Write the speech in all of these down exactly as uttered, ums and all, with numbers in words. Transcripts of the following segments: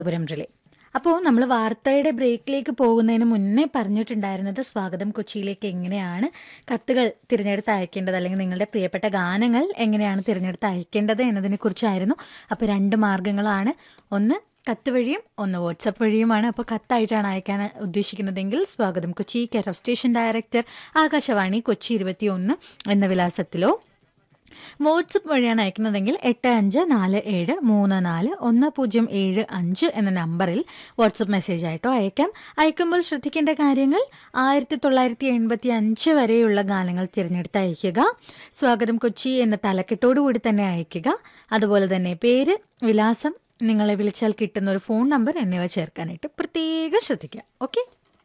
പുരം relay. അപ്പോൾ നമ്മൾ വാർത്തയുടെ ബ്രേക്കിലേക്ക് പോകുന്നതിന് മുന്നേ പറഞ്ഞിട്ടുണ്ടായിരുന്നത് സ്വാഗതം കൊച്ചിയിലേക്ക് എങ്ങനെയാണ് കത്തുകൾ തിരഞ്ഞെടുത്ത് അയക്കേണ്ടത്, അല്ലെങ്കിൽ നിങ്ങളുടെ പ്രിയപ്പെട്ട ഗാനങ്ങൾ എങ്ങനെയാണ് തിരഞ്ഞെടുത്ത് അയക്കേണ്ടത് എന്നതിനെ കുറിച്ചായിരുന്നു. അപ്പോൾ രണ്ട് മാർഗങ്ങളാണ്, ഒന്ന് കത്ത് വഴിയും ഒന്ന് വാട്സപ്പ് വഴിയുമാണ്. അപ്പോൾ കത്തായിട്ടാണ് അയക്കാൻ ഉദ്ദേശിക്കുന്നതെങ്കിൽ സ്വാഗതം Kochi, care of station director, Akashvani Kochi ഇരുപത്തി ഒന്ന് എന്ന വിലാസത്തിലോ, വാട്സപ്പ് വഴിയാണ് അയക്കുന്നതെങ്കിൽ എട്ട് അഞ്ച് നാല് ഏഴ് മൂന്ന് നാല് ഒന്ന് പൂജ്യം ഏഴ് അഞ്ച് എന്ന നമ്പറിൽ വാട്സപ്പ് മെസ്സേജ് ആയിട്ടോ അയക്കാം. അയക്കുമ്പോൾ ശ്രദ്ധിക്കേണ്ട കാര്യങ്ങൾ: ആയിരത്തി തൊള്ളായിരത്തി എൺപത്തി അഞ്ച് വരെയുള്ള ഗാനങ്ങൾ തിരഞ്ഞെടുത്ത് അയക്കുക. സ്വാഗതം കൊച്ചി എന്ന തലക്കെട്ടോടുകൂടി തന്നെ അയക്കുക. അതുപോലെ തന്നെ പേര്, വിലാസം, നിങ്ങളെ വിളിച്ചാൽ കിട്ടുന്ന ഒരു ഫോൺ നമ്പർ എന്നിവ ചേർക്കാനായിട്ട് പ്രത്യേകം ശ്രദ്ധിക്കുക. ഓക്കെ.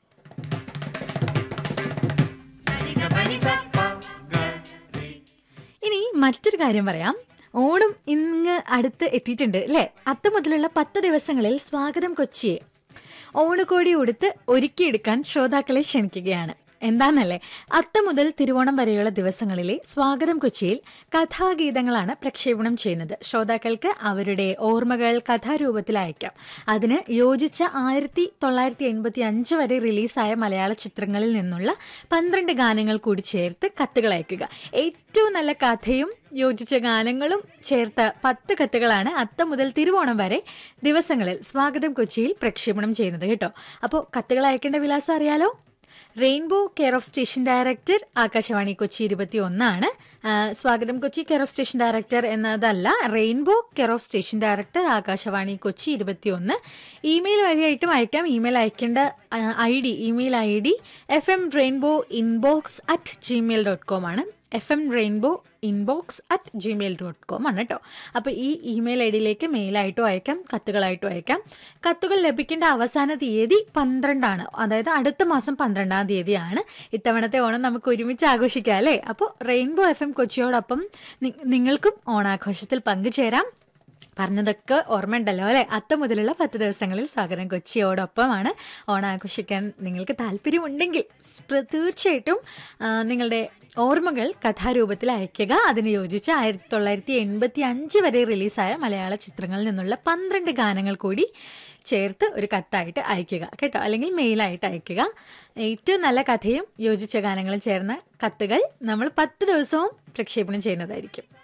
ഇനി മറ്റൊരു കാര്യം പറയാം. ഓണം ഇങ്ങ് അടുത്ത് എത്തിയിട്ടുണ്ട് അല്ലേ? അത്ത് മുതലുള്ള പത്ത് ദിവസങ്ങളിൽ സ്വാഗതം കൊച്ചിയെ ഓണക്കോടി ഉടുത്ത് ഒരുക്കിയെടുക്കാൻ ശ്രോതാക്കളെ ക്ഷണിക്കുകയാണ്. എന്താണെന്നല്ലേ, അത്ത് മുതൽ തിരുവോണം വരെയുള്ള ദിവസങ്ങളിലെ സ്വാഗതം കൊച്ചിയിൽ കഥാഗീതങ്ങളാണ് പ്രക്ഷേപണം ചെയ്യുന്നത്. ശ്രോതാക്കൾക്ക് അവരുടെ ഓർമ്മകൾ കഥാരൂപത്തിൽ അയക്കാം. അതിന് യോജിച്ച ആയിരത്തി തൊള്ളായിരത്തി എൺപത്തി അഞ്ച് വരെ റിലീസായ മലയാള ചിത്രങ്ങളിൽ നിന്നുള്ള പന്ത്രണ്ട് ഗാനങ്ങൾ കൂടി ചേർത്ത് കത്തുകൾ അയക്കുക. ഏറ്റവും നല്ല കഥയും യോജിച്ച ഗാനങ്ങളും ചേർത്ത പത്ത് കത്തുകളാണ് അത്ത മുതൽ തിരുവോണം വരെ ദിവസങ്ങളിൽ സ്വാഗതം കൊച്ചിയിൽ പ്രക്ഷേപണം ചെയ്യുന്നത് കേട്ടോ. അപ്പോൾ കത്തുകൾ അയക്കേണ്ട വിലാസം അറിയാലോ. Rainbow care of station director, Akashvani Kochi ഇരുപത്തി ഒന്നാണ്. സ്വാഗതം Kochi care of station director എന്നതല്ല, rainbow care of station director, Akashvani Kochi ഇരുപത്തി ഒന്ന്. ഇമെയിൽ വഴിയായിട്ടും അയക്കാം. ഇമെയിൽ അയക്കേണ്ട I D email I D F M rainbow inbox at Gmail dot com ആണ്. F M rainbow inbox at Gmail dot com ആണ് കേട്ടോ. അപ്പോൾ ഈ ഇമെയിൽ ഐ ഡിയിലേക്ക് മെയിലായിട്ടും അയക്കാം, കത്തുകളായിട്ടും അയക്കാം. കത്തുകൾ ലഭിക്കേണ്ട അവസാന തീയതി പന്ത്രണ്ടാണ്, അതായത് അടുത്ത മാസം പന്ത്രണ്ടാം തീയതിയാണ്. ഇത്തവണത്തെ ഓണം നമുക്ക് ഒരുമിച്ച് ആഘോഷിക്കാം അല്ലേ? അപ്പോൾ റെയിൻബോ എഫ് എം കൊച്ചിയോടൊപ്പം നിങ്ങൾക്കും ഓണാഘോഷത്തിൽ പങ്കുചേരാം. പറഞ്ഞതൊക്കെ ഓർമ്മയുണ്ടല്ലോ അല്ലേ? അത്ത മുതലുള്ള പത്ത് ദിവസങ്ങളിൽ സ്വാഗതം കൊച്ചിയോടൊപ്പമാണ് ഓണാഘോഷിക്കാൻ നിങ്ങൾക്ക് താല്പര്യമുണ്ടെങ്കിൽ തീർച്ചയായിട്ടും നിങ്ങളുടെ ഓർമ്മകൾ കഥാരൂപത്തിൽ അയയ്ക്കുക. അതിന് യോജിച്ച് ആയിരത്തി തൊള്ളായിരത്തി എൺപത്തി അഞ്ച് വരെ റിലീസായ മലയാള ചിത്രങ്ങളിൽ നിന്നുള്ള പന്ത്രണ്ട് ഗാനങ്ങൾ കൂടി ചേർത്ത് ഒരു കത്തായിട്ട് അയയ്ക്കുക കേട്ടോ, അല്ലെങ്കിൽ മെയിലായിട്ട് അയയ്ക്കുക. ഏറ്റവും നല്ല കഥയും യോജിച്ച ഗാനങ്ങളും ചേർന്ന കത്തുകൾ നമ്മൾ പത്ത് ദിവസവും പ്രക്ഷേപണം ചെയ്യുന്നതായിരിക്കും.